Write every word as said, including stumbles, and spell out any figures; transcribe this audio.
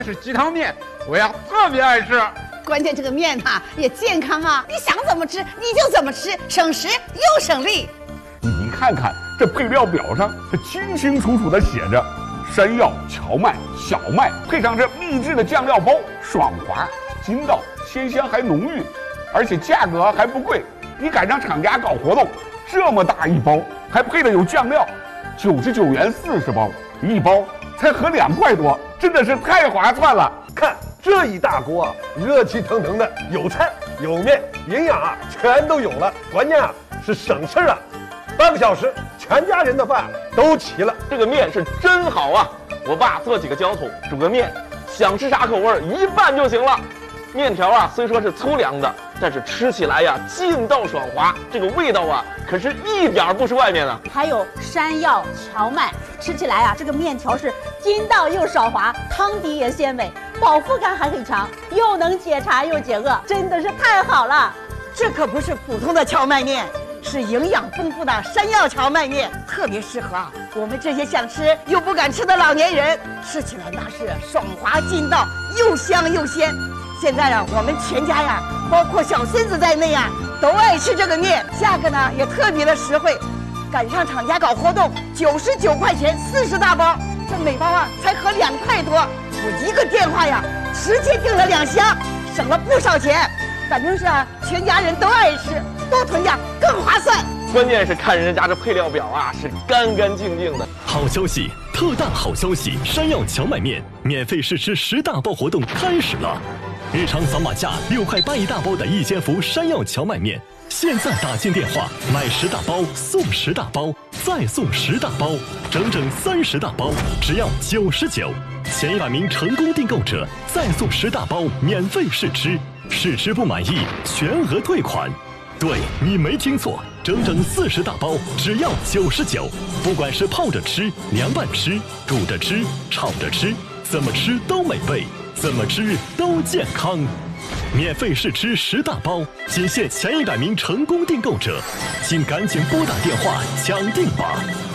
是鸡汤面，我呀特别爱吃。 关键这个面哈、啊、也健康啊，你想怎么吃你就怎么吃，省时又省力。 你看看这配料表上，它清清楚楚地写着山药、荞麦、小麦，配上这秘制的酱料包，爽滑、筋道、鲜香还浓郁，而且价格还不贵。你赶上厂家搞活动，这么大一包，还配的有酱料，九十九元四十包，一包才合两块多，真的是太划算了。 看这一大锅啊，热气腾腾的，有菜有面，营养啊全都有了，关键啊是省事啊，半个小时全家人的饭都齐了。 这个面是真好啊！我爸做几个浇头，煮个面，想吃啥口味一拌就行了。面条啊虽说是粗粮的，但是吃起来呀劲道爽滑，这个味道啊可是一点不输外面的。 还有山药、荞麦，吃起来啊这个面条是筋道又爽滑，汤底也鲜美，饱腹感还很强，又能解馋又解饿，真的是太好了。 这可不是普通的荞麦面，是营养丰富的山药荞麦面，特别适合啊我们这些想吃又不敢吃的老年人，吃起来那是爽滑劲道，又香又鲜。现在啊，我们全家呀，包括小孙子在内啊，都爱吃这个面，价格呢也特别的实惠。赶上厂家搞活动，九十九块钱四十大包，这每包啊才合两块多。我一个电话呀，直接订了两箱，省了不少钱。反正是啊，全家人都爱吃，多囤点更划算。 关键是看人家这配料表啊，是干干净净的。 好消息，特大好消息！山药荞麦面免费试吃十大包活动开始了。日常扫码价六块八一大包的一千伏山药荞麦面，现在打进电话买十大包送十大包，再送十大包，整整三十大包，只要九十九。前一百名成功订购者再送十大包免费试吃，试吃不满意全额退款。对，你没听错，整整四十大包，只要九十九。不管是泡着吃、凉拌吃、煮着吃、炒着吃，怎么吃都美味，怎么吃都健康。免费试吃十大包，仅限前一百名成功订购者，请赶紧拨打电话抢订吧。